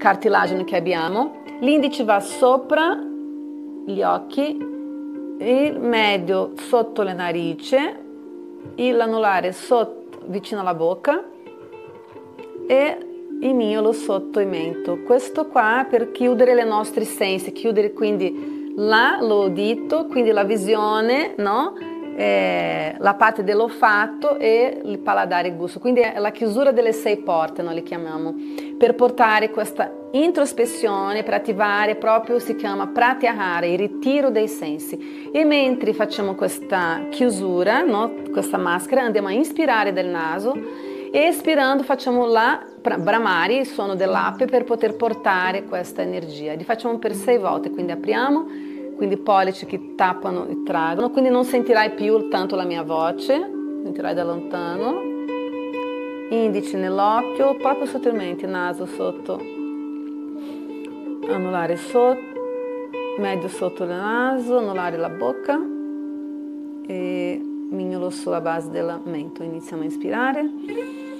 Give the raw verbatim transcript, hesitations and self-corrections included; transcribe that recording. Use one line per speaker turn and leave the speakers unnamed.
cartilagine che abbiamo. L'indice va sopra gli occhi, il medio sotto le narici, l'anulare sotto, vicino alla bocca e il miolo sotto il mento. Questo qua per chiudere le nostre sensi, chiudere quindi là l'udito, quindi la visione, no? Eh, la parte dell'olfatto e il paladare e il gusto, quindi è la chiusura delle sei porte, noi le chiamiamo, per portare questa introspezione, per attivare proprio, si chiama pratyahara, il ritiro dei sensi. E mentre facciamo questa chiusura, no? Questa maschera, andiamo a inspirare del naso e espirando facciamo la bramari, il suono dell'ape, per poter portare questa energia. Li facciamo per sei volte, quindi apriamo, quindi pollici che tappano e traggono, quindi non sentirai più tanto la mia voce, sentirai da lontano, indice nell'occhio, proprio sottilmente, naso sotto, anulare sotto, medio sotto il naso, anulare la bocca e mignolo sulla base del mento. Iniziamo a inspirare.